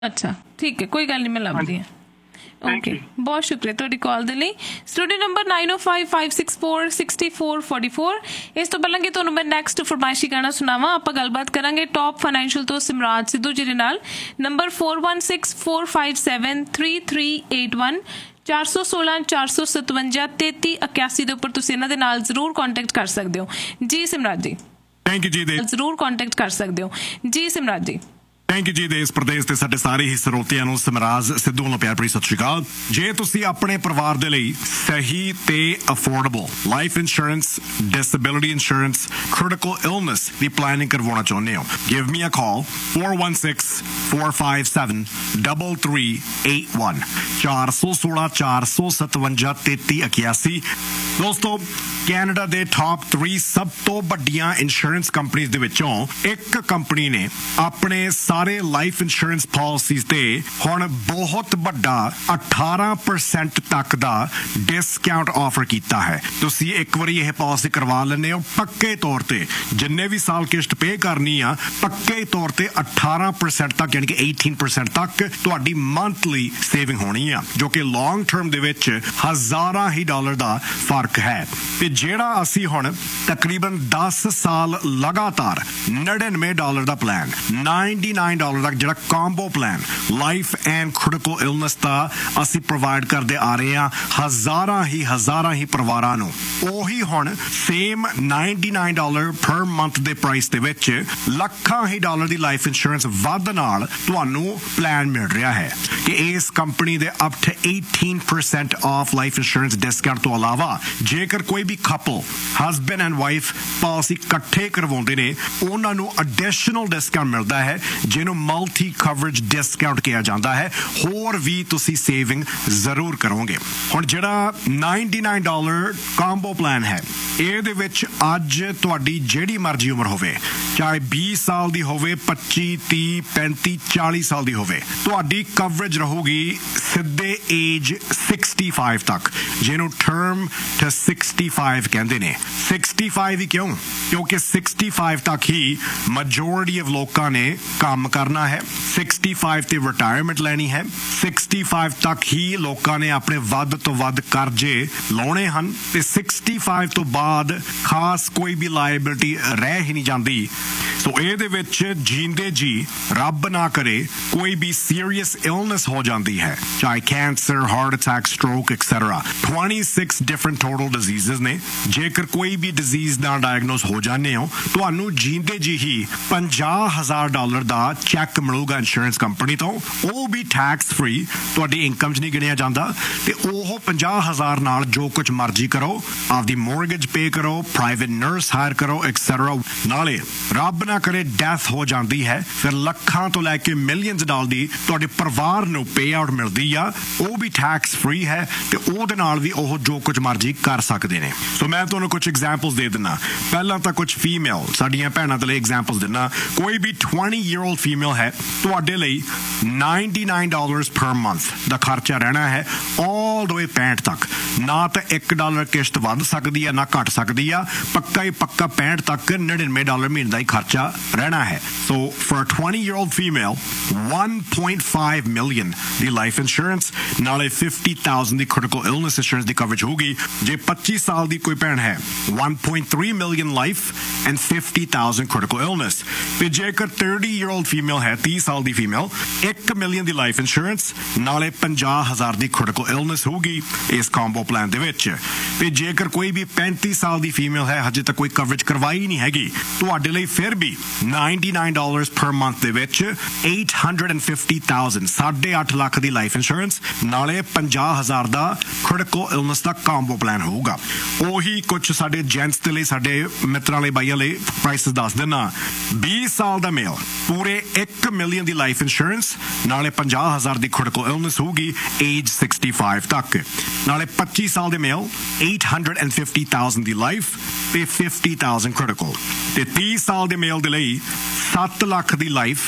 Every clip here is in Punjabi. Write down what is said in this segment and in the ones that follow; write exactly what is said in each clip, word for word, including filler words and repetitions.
अच्छा ठीक है, कोई गल नहीं, मैं लभदी हाँ। ओके, बहुत शुक्रिया तुहाडी कॉल दे लई। स्टूडियो नंबर नाइन ओ five five six four sixty four forty four. इस तो पहला कि तुहानूं मैं नैक्सट फरमाइशी गाना सुनावां, आपां गलबात करांगे टॉप फाइनैंशियल तो सिमराज सिद्धू जी दे नाल। Number four one six four five seven three three eight one चार सौ सोलह चार सौ सतवंजा तेती इक्यासी के उपर तुसीं इन्हां दे नाल जरूर कॉन्टैक्ट कर सकते हो जी सिमराज जी। थैंक यू जी, जरूर कॉन्टैक्ट कर सकते हो जी सिमराज जी। ਥੈਂਕ ਯੂ ਜੀ। ਦੇਸ਼ ਪ੍ਰਦੇਸ਼ ਦੇ ਸਾਡੇ ਸਾਰੇ ਹੀ ਸਰੋਤਿਆਂ ਨੂੰ ਸਿਮਰਾਜ ਸਿੱਧੂ ਵੱਲੋਂ ਪਿਆਰ ਭਰੀ ਸਤਿ ਸ਼੍ਰੀ ਅਕਾਲ। ਜੇ ਤੁਸੀਂ ਆਪਣੇ ਪਰਿਵਾਰ ਦੇ ਲਈ ਸਹੀ ਤੇ affordable life insurance, disability insurance, critical illness ਦੀ ਪਲੈਨਿੰਗ ਕਰਵਾਉਣਾ ਚਾਹੁੰਦੇ ਹੋ, ਗਿਵ ਮੀ ਅ ਕਾਲ four one six four five seven three three eight one ਚਾਰ ਸੌ ਸੋਲਾਂ ਚਾਰ ਸੌ ਸਤਵੰਜਾ ਤੇਤੀ ਇਕਿਆਸੀ। ਦੋਸਤੋ, ਕੈਨੇਡਾ ਦੇ ਟਾਪ ਥ੍ਰੀ ਸਭ ਤੋਂ ਵੱਡੀਆਂ ਇੰਸ਼ੋਰੈਂਸ ਕੰਪਨੀਆਂ ਦੇ ਵਿੱਚੋਂ ਇੱਕ ਕੰਪਨੀ ਨੇ ਆਪਣੇ ਸਾਰੇ ਲਾਈਫ ਇੰਸ਼ੋਰੈਂਸ ਪਾਲਿਸੀਜ਼ ਤੇ ਹੁਣ ਬਹੁਤ ਵੱਡਾ ਅਠਾਰਾਂ percent ਤੱਕ ਦਾ ਡਿਸਕਾਊਂਟ ਆਫਰ ਕੀਤਾ ਹੈ। ਤੁਸੀਂ ਇੱਕ ਵਾਰੀ ਇਹ ਪਾਲਿਸੀ ਕਰਵਾ ਲੈਂਦੇ ਹੋ, ਪੱਕੇ ਤੌਰ ਤੇ ਜਿੰਨੇ ਵੀ ਸਾਲ ਕਿਸ਼ਤ ਪੇ ਕਰਨੀ ਆ, ਪੱਕੇ ਤੌਰ ਤੇ ਅਠਾਰਾਂ percent ਤੱਕ ਯਾਨੀ ਕਿ eighteen percent ਤੱਕ ਤੁਹਾਡੀ ਮੰਥਲੀ ਸੇਵਿੰਗ ਹੋਣੀ ਆ, ਜੋ ਕਿ ਲੌਂਗ ਟਰਮ ਦੇ ਵਿੱਚ ਹਜ਼ਾਰਾਂ ਹੀ ਡਾਲਰ ਦਾ ਫਰਕ ਹੈ। ਤੇ ਜਿਹੜਾ ਅਸੀਂ ਹੁਣ ਤਕਰੀਬਨ ਦਸ ਸਾਲ ਲਗਾਤਾਰ ਨੜਿਨਵੇਂ ਡਾਲਰ ਦਾ ਪਲਾਨ, ninety-nine ਡਾਲਰ ਦਾ ਜਿਹੜਾ combo plan life and critical illness ਦਾ ਅਸੀਂ ਪ੍ਰੋਵਾਈਡ ਕਰਦੇ ਆ ਰਹੇ ਹਾਂ ਹਜ਼ਾਰਾਂ ਹੀ ਹਜ਼ਾਰਾਂ ਹੀ ਪਰਿਵਾਰਾਂ ਨੂੰ, ਉਹੀ ਹੁਣ same ninety-nine dollar per month ਦੇ ਪ੍ਰਾਈਸ ਦੇ ਵਿੱਚ ਲੱਖਾਂ ਹੀ ਡਾਲਰ ਦੀ ਲਾਈਫ ਇੰਸ਼ੋਰੈਂਸ ਵੱਧ ਨਾਲ ਤੁਹਾਨੂੰ ਪਲਾਨ ਮਿਲ ਰਿਹਾ ਹੈ। ਕਿ ਇਸ ਕੰਪਨੀ ਦੇ up to eighteen percent of life insurance discount ਤੋਂ ਇਲਾਵਾ ਜੇਕਰ ਕੋਈ ਵੀ couple husband and wife policy ਇਕੱਠੇ ਕਰਵਾਉਂਦੇ ਨੇ, ਉਹਨਾਂ ਨੂੰ ਐਡੀਸ਼ਨਲ ਡਿਸਕਾਊਂਟ ਮਿਲਦਾ ਹੈ, ਜਿਹਨੂੰ ਮਲਟੀ ਕਵਰੇਜ ਡਿਸਕਾਊਂਟ ਕਿਹਾ ਜਾਂਦਾ ਹੈ। ਹੋਰ ਵੀ ਤੁਸੀਂ ਸੇਵਿੰਗ ਜ਼ਰੂਰ ਕਰੋਗੇ। ਹੁਣ ਜਿਹੜਾ ninety-nine ਡਾਲਰ ਕੰਬੋ ਪਲਾਨ ਹੈ, ਇਹਦੇ ਵਿੱਚ ਅੱਜ ਤੁਹਾਡੀ ਜਿਹੜੀ ਮਰਜ਼ੀ ਉਮਰ ਹੋਵੇ, ਚਾਹੇ ਵੀਹ ਸਾਲ ਦੀ ਹੋਵੇ, ਪੱਚੀ ਤੀਹ ਪੈਂਤੀ ਚਾਲੀ ਸਾਲ ਦੀ ਹੋਵੇ, ਤੁਹਾਡੀ ਕਵਰੇਜ ਰਹੂਗੀ ਸਿੱਧੇ ਏਜ sixty-five ਤੱਕ, ਜਿਹਨੂੰ ਟਰਮ ਟੂ sixty-five ਕਹਿੰਦੇ ਨੇ। sixty-five ਹੀ ਕਿਉਂ? ਕਿਉਂਕਿ sixty-five ਤੱਕ ਹੀ ਮੈਜੋਰਿਟੀ ਆਫ ਲੋਕਾਂ ਨੇ ਕੰਮ ਕਰਨਾ ਹੈ, sixty-five ਤੇ ਰਿਟਾਇਰਮੈਂਟ ਲੈਣੀ ਹੈ, sixty-five ਤੱਕ ਹੀ ਲੋਕਾਂ ਨੇ ਆਪਣੇ ਵੱਧ ਤੋਂ ਵੱਧ ਕਰਜ਼ੇ ਲਾਉਣੇ ਹਨ, ਤੇ sixty-five ਤੋਂ ਬਾਅਦ ਖਾਸ ਕੋਈ ਵੀ ਲਾਇਬਿਲਿਟੀ ਰਹਿ ਹੀ ਨਹੀਂ ਜਾਂਦੀ। ਸੋ ਇਹਦੇ ਵਿੱਚ ਜੀਂਦੇ ਜੀ ਰੱਬ ਨਾ ਕਰੇ ਕੋਈ ਵੀ ਸੀਰੀਅਸ ਇਲਨੈਸ ਹੋ ਜਾਂਦੀ ਹੈ, ਚਾਹੇ cancer, heart attack, stroke etcetera, twenty-six different total diseases ਨੇ। ਜੇਕਰ ਕੋਈ ਵੀ ਡਿਜ਼ੀਜ਼ ਨਾਲ ਡਾਇਗਨੋਸ ਹੋ ਜਾਂਦੇ ਹੋ, ਤੁਹਾਨੂੰ ਜੀਂਦੇ ਜੀ ਹੀ ਪੰਜਾਹ ਹਜ਼ਾਰ ਡਾਲਰ ਦਾ ਚੈੱਕ ਮਿਲੂਗਾ ਇੰਸ਼ੋਰੈਂਸ ਕੰਪਨੀ ਤੋਂ, ਉਹ ਵੀ ਟੈਕਸ ਫ੍ਰੀ, ਤੁਹਾਡੀ ਇਨਕਮ 'ਚ ਨਹੀਂ ਗਿਣਿਆ ਜਾਂਦਾ। ਤੇ ਉਹ ਪੰਜਾਹ ਹਜ਼ਾਰ ਨਾਲ ਜੋ ਕੁਝ ਮਰਜ਼ੀ ਕਰੋ, ਆਪਦੀ ਮੋਰਗੇਜ ਪੇ ਕਰੋ, ਪ੍ਰਾਈਵੇਟ ਨਰਸ ਹਾਇਰ ਕਰੋ ਐਕਸੈਟਰਾ। ਨਾਲੇ ਰੱਬ ਨਾ ਕਰੇ ਡੈਥ ਹੋ ਜਾਂਦੀ ਹੈ, ਫਿਰ ਲੱਖਾਂ ਤੋਂ ਲੈ ਕੇ ਮਿਲੀਅਨਸ ਡਾਲਰ ਦੀ ਤੁਹਾਡੇ ਪਰਿਵਾਰ ਨੂੰ ਪੇ ਆਊਟ ਮਿਲਦੀ ਆ, ਉਹ ਵੀ ਟੈਕਸ ਫ੍ਰੀ ਹੈ, ਤੇ ਉਹਦੇ ਨਾਲ ਵੀ ਉਹ ਜੋ ਕੁਝ ਮਰਜ਼ੀ ਕਰ ਸਕਦੇ ਨੇ। ਸੋ ਮੈਂ ਤੁਹਾਨੂੰ ਕੁਝ ਐਗਜ਼ਾਮਪਲਸ ਦੇ ਦਿੰਦਾ। ਪਹਿਲਾਂ ਤਾਂ ਕੁਝ ਫੀਮੇਲ ਸਾਡੀਆਂ ਭੈਣਾਂ ਦੇ ਲਈ ਐਗਜ਼ਾਮਪਲਸ ਦਿੰਦਾ। ਕੋਈ ਵੀ twenty year old ਫੀਮੇਲ ਹੈ, ਤੁਹਾਡੇ ਲਈ ninety-nine ਡਾਲਰ ਪਰ ਮੰਥ ਦਾ ਖਰਚਾ ਰਹਿਣਾ ਹੈ ਆਲ ਦ ਵੇ ਪੈਂਹਠ ਤੱਕ। ਨਾ ਤਾਂ ਇੱਕ ਡਾਲਰ ਕਿਸ਼ਤ ਵੱਧ ਸਕਦੀ ਹੈ, ਨਾ ਘਟ ਸਕਦੀ ਆ, ਪੱਕਾ ਹੀ ਪੱਕਾ ਪੈਂਹਠ ਤੱਕ ਨੜਿਨਵੇਂ ਡਾਲਰ ਮਹੀਨੇ ਦਾ ਹੀ ਖਰਚਾ ਰਹਿਣਾ ਹੈ। ਸੋ for twenty year old female one point five million the life insurance, ਨਾਲੇ fifty thousand ਦੀ ਕ੍ਰਿਟੀਕਲ ਇਲਨੈਸ ਇੰਸ਼ੋਰੈਂਸ ਦੀ ਕਵਰੇਜ ਹੋਊਗੀ। ਜੇ ਪੱਚੀ ਸਾਲ ਦੀ ਕੋਈ ਭੈਣ ਹੈ, one point three million life and fifty thousand critical illness. ਤੇ ਜੇਕਰ thirty year old ਫੀਮੇਲ ਹੈ, ਤੀਹ ਸਾਲ ਦੀ ਫੀਮੇਲ, ਇੱਕ ਮਿਲੀਅਨ ਦੀ ਲਾਈਫ ਇੰਸ਼ੋਰੈਂਸ, ਨਾਲੇ ਪੰਜਾਹ ਹਜ਼ਾਰ ਦੀ ਕ੍ਰਿਟੀਕਲ ਇਲਨੈਸ ਹੋਊਗੀ ਇਸ ਕੰਬੋ ਪਲਾਨ ਦੇ ਵਿੱਚ। ਤੇ ਜੇਕਰ ਕੋਈ ਵੀ ਪੈਂਤੀ ਸਾਲ ਦੀ ਫੀਮੇਲ ਹੈ, ਹਜੇ ਤੱਕ ਕੋਈ ਕਵਰੇਜ ਕਰਵਾਈ ਨਹੀਂ ਹੈਗੀ, ਤੁਹਾਡੇ ਲਈ ਫਿਰ ਵੀ ninety-nine ਡਾਲਰ ਪਰ ਮੰਥ ਦੇ ਵਿੱਚ eight hundred fifty thousand ਸਾਢੇ ਅੱਠ ਲੱਖ ਦੀ ਲਾਈਫ ਇੰਸ਼ੋਰੈਂਸ, ਨਾਲੇ ਪੰਜਾਹ ਹਜ਼ਾਰ ਦਾ ਕ੍ਰਿਟੀਕਲ ਇਲਨੈਸ ਦਾ ਕੰਬੋ ਪਲਾਨ ਹੋਊਗਾ। ਉਹੀ ਕੁਝ ਸਾਡੇ ਜੈਂਟਸ ਦੇ ਲਈ, ਸਾਡੇ ਮਿੱਤਰਾਂ ਲਈ, ਬਾਈਆਂ ਲਈ ਪ੍ਰਾਈਸਿਸ ਦੱਸ ਦੇਣਾ। ਵੀਹ ਸਾਲ ਦਾ ਮੇਲ, ਪੂਰੇ ਇੱਕ ਮਿਲੀਅਨ ਦੀ ਲਾਈਫ ਇੰਸ਼ੋਰੈਂਸ, ਨਾਲੇ ਪੰਜਾਹ ਹਜ਼ਾਰ ਦੀ ਕ੍ਰਿਟੀਕਲ ਇਲਨੈਸ ਹੋਊਗੀ ਏਜ sixty-five ਤੱਕ, ਨਾਲੇ ਪੱਚੀ ਸਾਲ ਦੇ ਮੇਲ eight hundred fifty thousand ਦੀ ਲਾਈਫ ਤੇ fifty thousand ਕ੍ਰਿਟੀਕਲ, ਤੇ ਤੀਹ ਸਾਲ ਦੇ ਮੇਲ ਦੇ ਲਈ ਸੱਤ ਲੱਖ ਦੀ ਲਾਈਫ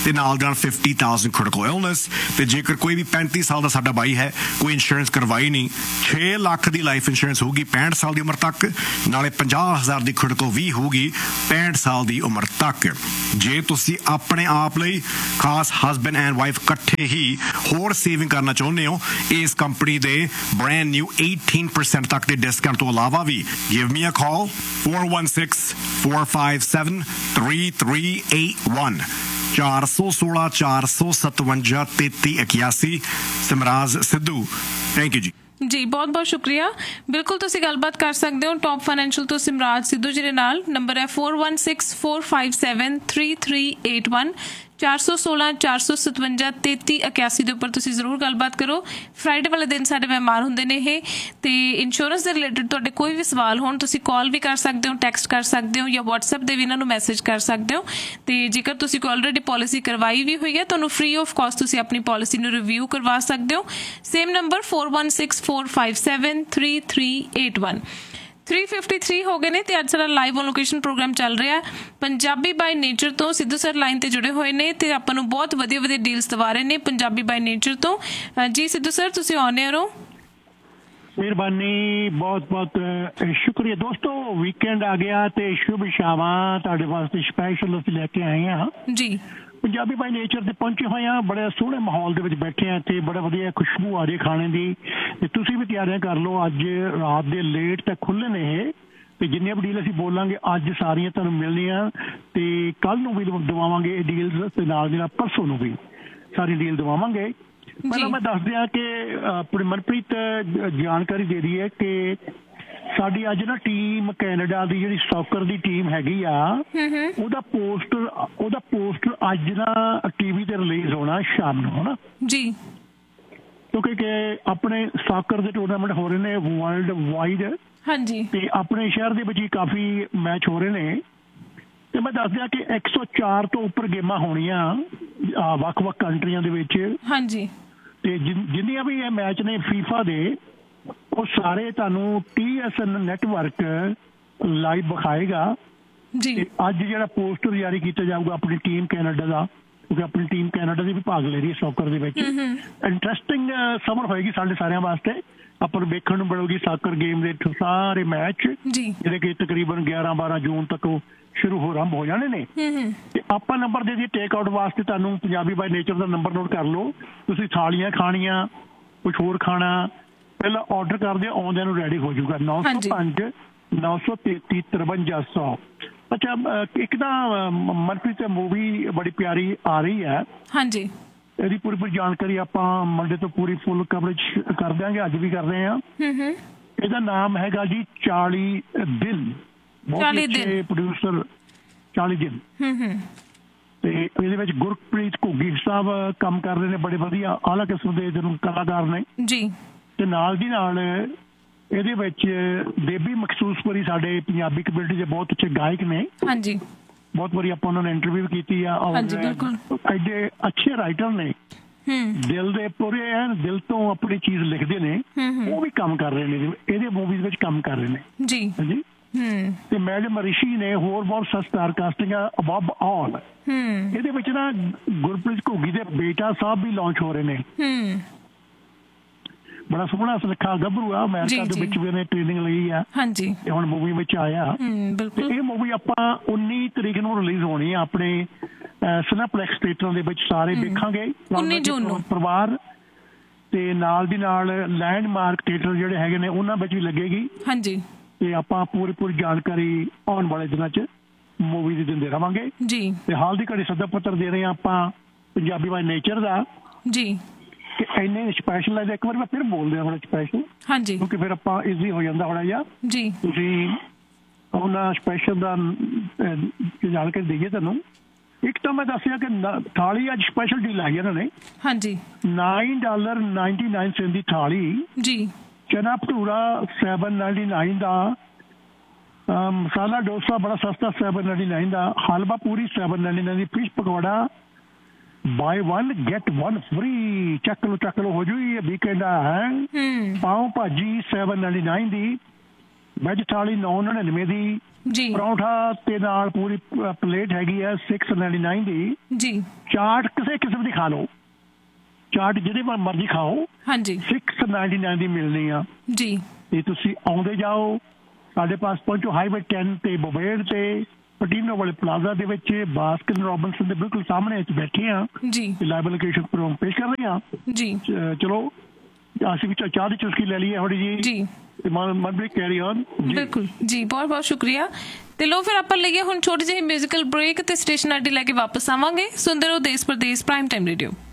ਤੇ ਨਾਲ ਨਾਲ fifty thousand critical illness ਤੇ ਜੇਕਰ ਕੋਈ ਵੀ ਪੈਂਤੀ ਸਾਲ ਦਾ ਸਾਡਾ ਬਾਈ ਹੈ, ਕੋਈ ਇੰਸ਼ੋਰੈਂਸ ਕਰਵਾਈ ਨਹੀਂ, ਛੇ ਲੱਖ ਦੀ ਲਾਈਫ ਇੰਸ਼ੋਰੈਂਸ ਹੋਊਗੀ ਪੈਂਹਠ ਸਾਲ ਦੀ ਉਮਰ ਤੱਕ, ਨਾਲੇ ਪੰਜਾਹ ਹਜ਼ਾਰ ਦੀ critical ਵੀ ਹੋਊਗੀ ਪੈਂਹਠ ਸਾਲ ਦੀ ਉਮਰ ਤੱਕ। ਜੇ ਤੁਸੀਂ ਆਪਣੇ ਆਪ ਲਈ ਖਾਸ ਹਸਬੈਂਡ ਐਂਡ ਵਾਈਫ ਇਕੱਠੇ ਹੀ ਹੋਰ ਸੇਵਿੰਗ ਕਰਨਾ ਚਾਹੁੰਦੇ ਹੋ, ਇਸ ਕੰਪਨੀ ਦੇ ਬ੍ਰੈਂਡ ਨਿਊ eighteen percent ਤੱਕ ਦੇ ਡਿਸਕਾਊਂਟ ਤੋਂ ਇਲਾਵਾ ਵੀ give me a call four one six four five seven three three eight one ਚਾਰ ਸੌ ਸੋਲਾਂ ਚਾਰ ਸੌ ਸਤਵੰਜਾ ਤੇਤੀ ਇਕਿਆਸੀ। ਸਿਮਰਾਜ ਸਿੱਧੂ, ਥੈਂਕ ਯੂ ਜੀ। ਜੀ ਬਹੁਤ ਬਹੁਤ ਸ਼ੁਕਰੀਆ। ਬਿਲਕੁਲ ਤੁਸੀਂ ਗੱਲਬਾਤ ਕਰ ਸਕਦੇ ਹੋ ਟੌਪ ਫਾਈਨੈਂਸ਼ੀਅਲ ਤੋਂ ਸਿਮਰਾਜ ਸਿੱਧੂ ਜੀ ਦੇ ਨਾਲ। ਨੰਬਰ ਹੈ four one six four five seven three three eight one ਚਾਰ ਸੌ ਸੋਲਾਂ ਚਾਰ ਸੌ ਸਤਵੰਜਾ ਤੇਤੀ ਇਕਿਆਸੀ ਦੇ ਉੱਪਰ ਤੁਸੀਂ ਜ਼ਰੂਰ ਗੱਲਬਾਤ ਕਰੋ। ਫਰਾਈਡੇ ਵਾਲੇ ਦਿਨ ਸਾਡੇ ਮਹਿਮਾਨ ਹੁੰਦੇ ਨੇ ਇਹ, ਤੇ ਇੰਸ਼ੋਰੈਂਸ ਦੇ ਰਿਲੇਟਡ ਤੁਹਾਡੇ ਕੋਈ ਵੀ ਸਵਾਲ ਹੋਣ ਤੁਸੀਂ ਕਾਲ ਵੀ ਕਰ ਸਕਦੇ ਹੋ, ਟੈਕਸਟ ਕਰ ਸਕਦੇ ਹੋ, ਜਾਂ ਵਟਸਐਪ ਦੇ ਵੀ ਇਹਨਾਂ ਨੂੰ ਮੈਸੇਜ ਕਰ ਸਕਦੇ ਹੋ। ਤੇ ਜੇਕਰ ਤੁਸੀਂ ਕੋਈ ਆਲਰੇਡੀ ਪਾਲਿਸੀ ਕਰਵਾਈ ਵੀ ਹੋਈ ਹੈ, ਤੁਹਾਨੂੰ ਫ੍ਰੀ ਆਫ ਕਾਸਟ ਤੁਸੀਂ ਆਪਣੀ ਪਾਲਿਸੀ ਨੂੰ ਰਿਵਿਊ ਕਰਵਾ ਸਕਦੇ ਹੋ। Same number four one six four five seven three three eight one three fifty-three ਹੋ ਗਏ ਨੇ ਤੇ ਅੱਜ ਸਾਡਾ ਲਾਈਵ ਔਨ ਲੋਕੇਸ਼ਨ ਪ੍ਰੋਗਰਾਮ ਚੱਲ ਰਿਹਾ ਪੰਜਾਬੀ ਬਾਈ ਨੇਚਰ ਤੋਂ। ਸਿੱਧੂ ਸਰ ਲਾਈਨ ਤੇ ਜੁੜੇ ਹੋਏ ਨੇ ਤੇ ਆਪਾਂ ਨੂੰ ਬਹੁਤ ਵਧੀਆ ਵਧੀਆ ਡੀਲਸ ਦਵਾ ਰਹੇ ਨੇ ਪੰਜਾਬੀ ਬਾਈ ਨੇਚਰ ਤੋਂ। ਜੀ ਸਿੱਧੂ ਸਰ, ਤੁਸੀਂ ਆਨ 에ਅਰ ਹੋ। ਮਿਹਰਬਾਨੀ, ਬਹੁਤ ਬਹੁਤ ਸ਼ੁਕਰੀਆ ਦੋਸਤੋ। ਵੀਕਐਂਡ ਆ ਗਿਆ ਤੇ ਸ਼ੁਭ ਸ਼ਾਮਾਂ ਤੁਹਾਡੇ ਵਾਸਤੇ ਸਪੈਸ਼ਲ ਅਸੀਂ ਲੈ ਕੇ ਆਏ ਹਾਂ ਜੀ। ਪੰਜਾਬੀ ਬਾਈ ਨੇਚਰ ਤੇ ਪਹੁੰਚੇ ਹੋਏ ਹਾਂ, ਬੜੇ ਸੋਹਣੇ ਮਾਹੌਲ ਦੇ ਵਿੱਚ ਬੈਠੇ ਹਾਂ ਤੇ ਬੜਾ ਵਧੀਆ ਖੁਸ਼ਬੂ ਆ ਰਹੀ ਖਾਣੇ ਦੀ। ਤੇ ਤੁਸੀਂ ਵੀ ਤਿਆਰੀਆਂ ਕਰ ਲਓ, ਅੱਜ ਰਾਤ ਦੇ ਲੇਟ ਤੱਕ ਖੁੱਲ੍ਹੇ ਨੇ ਇਹ, ਤੇ ਜਿੰਨੀਆਂ ਵੀ ਡੀਲ ਅਸੀਂ ਬੋਲਾਂਗੇ ਅੱਜ ਸਾਰੀਆਂ ਤੁਹਾਨੂੰ ਮਿਲਣੀਆਂ, ਤੇ ਕੱਲ ਨੂੰ ਵੀ ਦਵਾਵਾਂਗੇ ਇਹ ਡੀਲਸ, ਤੇ ਨਾਲ ਦੀ ਨਾਲ ਪਰਸੋਂ ਨੂੰ ਵੀ ਸਾਰੀ ਡੀਲ ਦਵਾਵਾਂਗੇ। ਪਹਿਲਾਂ ਮੈਂ ਦੱਸ ਦਿਆਂ ਕਿ ਆਪਣੀ ਮਨਪ੍ਰੀਤ ਜਾਣਕਾਰੀ ਦੇ ਰਹੀ ਹੈ ਕਿ ਸਾਡੀ ਅੱਜ ਨਾ ਟੀਮ ਕੈਨੇਡਾ ਦੀ ਜਿਹੜੀ ਸੌਕਰ ਦੀ ਟੀਮ ਹੈਗੀ ਆ, ਉਹਦਾ ਪੋਸਟਰ ਉਹਦਾ ਪੋਸਟਰ ਅੱਜ ਨਾ ਟੀਵੀ ਤੇ ਰਿਲੀਜ਼ ਹੋਣਾ ਸ਼ਾਮ ਨੂੰ, ਹਨਾ ਜੀ। ਕਿਉਂਕਿ ਕਿ ਆਪਣੇ ਸੌਕਰ ਦੇ ਟੂਰਨਾਮੈਂਟ ਹੋ ਰਹੇ ਨੇ ਵਰਲਡ ਵਾਈਡ, ਹਾਂਜੀ, ਤੇ ਆਪਣੇ ਸ਼ਹਿਰ ਦੇ ਵਿੱਚ ਹੀ ਕਾਫੀ ਮੈਚ ਹੋ ਰਹੇ ਨੇ। ਤੇ ਮੈਂ ਦੱਸ ਦਿਆਂ ਕਿ ਇੱਕ ਸੌ ਚਾਰ ਤੋਂ ਉੱਪਰ ਗੇਮਾਂ ਹੋਣੀਆਂ ਵੱਖ-ਵੱਖ ਕੰਟਰੀਆਂ ਦੇ ਵਿੱਚ, ਹਾਂਜੀ। ਤੇ ਜਿੰਨੀਆਂ ਵੀ ਇਹ ਮੈਚ ਨੇ ਫੀਫਾ ਦੇ, ਉਹ ਸਾਰੇ ਤੁਹਾਨੂੰ T S N network live ਵਿਖਾਏਗਾ ਜੀ। ਅੱਜ ਜਿਹੜਾ ਪੋਸਟਰ ਜਾਰੀ ਕੀਤਾ ਜਾਊਗਾ ਆਪਣੀ ਟੀਮ ਕੈਨੇਡਾ ਦਾ, ਕਿਉਂਕਿ ਆਪਣੀ ਟੀਮ ਕੈਨੇਡਾ ਦੀ ਵੀ ਭਾਗ ਲੈ ਰਹੀ ਹੈ ਸੌਕਰ ਦੇ ਵਿੱਚ। ਇੰਟਰਸਟਿੰਗ ਸਮਰ ਹੋਏਗੀ ਸਾਡੇ ਸਾਰਿਆਂ ਵਾਸਤੇ। ਆਪਾਂ ਨੂੰ ਵੇਖਣ ਨੂੰ ਮਿਲੂਗੀ ਸਾਕਰ ਗੇਮ ਦੇ ਸਾਰੇ ਮੈਚ, ਜਿਹੜੇ ਕਿ ਤਕਰੀਬਨ ਗਿਆਰਾਂ ਬਾਰਾਂ ਜੂਨ ਤੱਕ ਸ਼ੁਰੂ ਹੋ ਆਰੰਭ ਹੋ ਜਾਣੇ ਨੇ। ਤੇ ਆਪਾਂ ਨੰਬਰ ਦੇ ਦਈਏ ਟੇਕ ਆਊਟ ਵਾਸਤੇ, ਤੁਹਾਨੂੰ Punjabi by nature the number note ਕਰ ਲਓ। ਤੁਸੀਂ ਥਾਲੀਆਂ ਖਾਣੀਆਂ, ਕੁਛ ਹੋਰ ਖਾਣਾ, ਪਹਿਲਾਂ ਆਰਡਰ ਕਰਦੇ ਆਉਂਦਿਆਂ ਨੂੰ ਰੈਡੀ ਹੋ ਜਾਊਗਾ। ਨੌ ਸੌ ਪੰਜ ਨੌ ਸੌ ਤੇਤੀ ਤਰਵੰਜਾ ਸੌ। ਅੱਛਾ, ਇੱਕ ਤਾਂ ਮਨਪ੍ਰੀਤ ਮੂਵੀ ਬੜੀ ਪਿਆਰੀ ਆ ਰਹੀ ਹੈ, ਹਾਂਜੀ। ਇਹਦੀ ਪੂਰੀ ਪੂਰੀ ਜਾਣਕਾਰੀ ਆਪਾਂ ਮੰਡੇ ਤੋਂ ਪੂਰੀ ਫੁੱਲ ਕਵਰੇਜ ਕਰ ਦਿਆਂਗੇ, ਅੱਜ ਵੀ ਕਰ ਰਹੇ ਹਾਂ। ਇਹਦਾ ਨਾਮ ਹੈਗਾ ਜੀ ਚਾਲੀ ਦਿਨ। ਬਹੁਤ ਅੱਛੇ ਪ੍ਰੋਡਿਊਸਰ ਚਾਲੀ ਦਿਨ, ਤੇ ਇਹਦੇ ਵਿੱਚ ਗੁਰਪ੍ਰੀਤ ਘੁੱਗੀ ਸਾਹਿਬ ਕੰਮ ਕਰ ਰਹੇ ਨੇ, ਬੜੇ ਵਧੀਆ ਆਲਾ ਕਿਸਮ ਦੇ ਜਿਹਨੂੰ ਕਲਾਕਾਰ ਨੇ ਜੀ। ਤੇ ਨਾਲ ਦੀ ਨਾਲ ਇਹਦੇ ਵਿੱਚ ਬੇਬੀ ਮਖਸੂਸਪੁਰੀ ਸਾਡੇ ਪੰਜਾਬੀ ਕਮਿਊਨਿਟੀ ਦੇ ਬਹੁਤ ਅੱਛੇ ਗਾਇਕ ਨੇ, ਹਾਂਜੀ। ਬਹੁਤ ਵਾਰੀ ਆਪਾਂ ਉਹਨਾਂ ਨੇ ਇੰਟਰਵਿਊ ਵੀ ਕੀਤੀ ਆ, ਐਡੇ ਅੱਛੇ ਰਾਈਟਰ ਨੇ, ਦਿਲ ਦੇ ਪੂਰੇ ਐਨ ਦਿਲ ਤੋਂ ਆਪਣੀ ਚੀਜ਼ ਲਿਖਦੇ ਨੇ। ਉਹ ਵੀ ਕੰਮ ਕਰ ਰਹੇ ਨੇ ਇਹਦੇ ਮੂਵੀਜ਼ ਵਿੱਚ, ਕੰਮ ਕਰ ਰਹੇ ਨੇ ਜੀ, ਹਾਂਜੀ। ਤੇ ਮੈਡਮ ਰਿਸ਼ੀ ਨੇ ਹੋਰ ਬਹੁਤ ਸਸਤਾਰ ਕਾਸਟਿੰਗ ਅਬਵ ਆਲ। ਇਹਦੇ ਵਿੱਚ ਨਾ ਗੁਰਪ੍ਰੀਤ ਘੁੱਗੀ ਦੇ ਬੇਟਾ ਸਾਹਿਬ ਵੀ ਲਾਂਚ ਹੋ ਰਹੇ ਨੇ। ਬੜਾ ਸੋਹਣਾ ਸੁਨੱਖਾ ਗੱਭਰੂ ਆ, ਅਮਰੀਕਾ ਦੇ ਵਿੱਚ ਵੀ ਇਹਨੇ ਟ੍ਰੇਨਿੰਗ ਲਈ ਆ, ਹਾਂਜੀ। ਤੇ ਹੁਣ ਮੂਵੀ ਵਿੱਚ ਆਇਆ। ਤੇ ਇਹ ਮੂਵੀ ਆਪਾਂ ਉੱਨੀ ਤਰੀਕ ਨੂੰ ਰਿਲੀਜ਼ ਹੋਣੀ ਆ ਆਪਣੇ ਸਿਨੇਪਲੈਕਸ ਥੀਏਟਰਾਂ ਦੇ ਵਿੱਚ, ਸਾਰੇ ਵੇਖਾਂਗੇ ਉੱਨੀ ਜੂਨ ਨੂੰ ਪਰਿਵਾਰ। ਤੇ ਨਾਲ ਦੀ ਨਾਲ ਲੈਂਡਮਾਰਕ ਥੀਏਟਰ ਜਿਹੜੇ ਹੈਗੇ ਨੇ ਉਹਨਾਂ ਵਿੱਚ ਵੀ ਲੱਗੇਗੀ, ਹਾਂਜੀ। ਤੇ ਆਪਾਂ ਪੂਰੀ ਪੂਰੀ ਜਾਣਕਾਰੀ ਆਉਣ ਵਾਲੇ ਦਿਨਾਂ 'ਚ ਮੂਵੀ ਦੀ ਦਿੰਦੇ ਰਵਾਂਗੇ ਜੀ। ਤੇ ਹਾਲ ਦੀ ਘੜੀ ਸੱਦਾ ਪੱਤਰ ਦੇ ਰਹੇ ਹਾਂ ਆਪਾਂ ਪੰਜਾਬੀ ਬਾਈ ਨੇਚਰ ਦਾ ਜੀ। ਕਿ ਇੰਨੇ ਸਪੈਸ਼ਲ ਹੈ, ਇੱਕ ਵਾਰ ਮੈਂ ਫਿਰ ਬੋਲਦੇ ਹਾਂ ਸਪੈਸ਼ਲ, ਹਾਂਜੀ, ਕਿਉਂਕਿ ਫਿਰ ਆਪਾਂ ਈਜ਼ੀ ਹੋ ਜਾਂਦਾ ਥੋੜਾ ਜਿਹਾ ਜੀ। ਤੁਸੀਂ ਉਹਨਾਂ ਸਪੈਸ਼ਲ ਦਾ ਜਾਣਕਾਰੀ ਦੇਈਏ ਤੁਹਾਨੂੰ। ਇੱਕ ਤਾਂ ਮੈਂ ਦੱਸਿਆ ਕਿ ਥਾਲੀ ਅੱਜ ਸਪੈਸ਼ਲ ਡੀਲ ਆਈ ਇਹਨਾਂ ਨੇ, ਹਾਂਜੀ। Nine dollar ninety nine Saint ਦੀ ਥਾਲੀ ਜੀ। ਚਨਾ ਭਟੂਰਾ ਸੈਵਨ ਨਾਈਨਟੀ ਨਾਈਨ ਦਾ, ਮਸਾਲਾ ਡੋਸਾ ਬੜਾ ਸਸਤਾ ਸੈਵਨ ਨਾਈਨਟੀ ਨਾਈਨ ਦਾ, ਹਲਵਾ ਪੂਰੀ ਸੈਵਨ ਨਾਈਨਟੀ ਨਾਈਨ ਦੀ, ਫਿਸ਼ ਪਕੌੜਾ ਬਾਈ ਵਨ ਗੈਟ ਵਨ ਫ੍ਰੀ, ਚੱਕ ਲੋ ਚੱਕ ਲੋ ਹੋ ਜੂ। ਇਹ ਵੀਕਐਂਡ ਹੈ। ਪਾਓ ਭਾਜੀ ਸੈਵਨ ਨਾਈਨਟੀ ਨਾਈਨ ਦੀ, ਵੈਜ ਥਾਲੀ ਨੌ ਨੜਿਨਵੇਂ ਦੀ, ਜੀ ਪਰੌਂਠਾ ਤੇ ਨਾਲ ਪੂਰੀ ਪਲੇਟ ਹੈਗੀ ਹੈ ਸਿਕਸ ਨਾਈਨਟੀ ਨਾਈਨ ਦੀ ਜੀ। ਚਾਟ ਕਿਸੇ ਕਿਸਮ ਦੀ ਖਾ ਲਓ, ਚਾਟ ਜਿਹਦੇ ਮਰਜ਼ੀ ਖਾਓ, ਹਾਂਜੀ ਸਿਕਸ ਨਾਈਨਟੀ ਨਾਈਨ ਦੀ ਮਿਲਣੀ ਆ ਜੀ। ਤੇ ਤੁਸੀਂ ਆਉਂਦੇ ਜਾਓ, ਸਾਡੇ ਪਾਸ ਪਹੁੰਚੋ ਹਾਈਵੇ ਟੈਨ ਤੇ ਬੋਬੇੜ ਤੇ ਪਟੀਨੋ ਵਾਲੇ ਪਲਾਜ਼ਾ ਦੇ ਵਿੱਚ ਬਾਸਕਿਨ ਰੌਬਿਨਸਨ ਦੇ ਬਿਲਕੁਲ ਸਾਹਮਣੇ ਚ ਬੈਠੇ ਆ ਜੀ। ਲਾਈਵ ਲੋਕੇਸ਼ਨ ਪ੍ਰੋਗਰਾਮ ਪੇਸ਼ ਕਰ ਰਹੇ ਆ ਜੀ। ਚਲੋ ਅਸੀਂ ਵੀ ਚਾਹ ਦੀ ਚੁਸਕੀ ਲੈ ਲਈਏ ਥੋੜੀ ਜੀ ਜੀ ਮਨਪ੍ਰੀਤ ਕੈਰੀ ਔਨ। ਬਿਲਕੁਲ ਜੀ, ਬਹੁਤ ਬਹੁਤ ਸ਼ੁਕਰੀਆ। ਤੇ ਲੋ ਫਿਰ ਆਪਾਂ ਲਈਏ ਹੁਣ ਛੋਟੀ ਜਿਹੀ ਮਿਊਜ਼ੀਕਲ ਬ੍ਰੇਕ ਤੇ ਸਟੇਸ਼ਨ ਆਈ ਡੀ ਲੈ ਕੇ ਵਾਪਸ ਆਵਾਂਗੇ। ਸੁਣਦੇ ਰਹੋ ਦੇਸ਼ ਪ੍ਰਦੇਸ਼ ਪ੍ਰਾਈਮ ਟਾਈਮ ਰੇਡੀਓ।